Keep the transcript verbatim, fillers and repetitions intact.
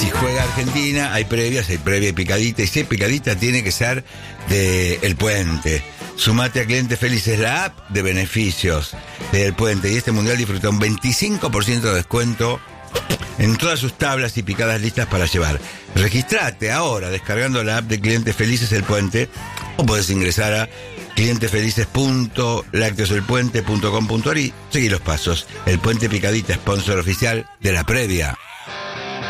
Si juega Argentina, hay previas, hay previa y picadita. Y si hay picadita, tiene que ser de El Puente. Sumate a Clientes Felices, la app de beneficios del Puente. Y este mundial disfruta un veinticinco por ciento de descuento en todas sus tablas y picadas listas para llevar. Registrate ahora descargando la app de Clientes Felices El Puente, o podés ingresar a clientes felices punto lácteos el puente punto com punto ar y seguir los pasos. El Puente Picadita, sponsor oficial de la previa.